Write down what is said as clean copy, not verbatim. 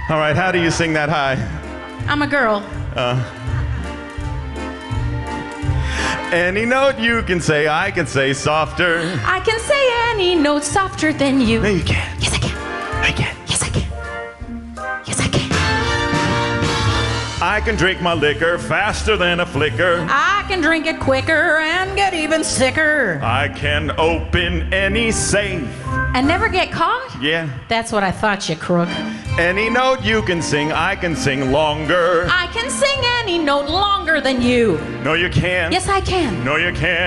All right, how do you sing that high? I'm a girl. Any note you can say, I can say softer. I can say any note softer than you. No, you can't. Yes, I can. I can't. Yes, I can. Yes, I can. I can drink my liquor faster than a flicker. I can drink it quicker and get even sicker. I can open any safe. And never get caught? Yeah. That's what I thought, you crook. Any note you can sing, I can sing longer. I can sing any note longer than you. No, you can't. Yes, I can. No, you can't.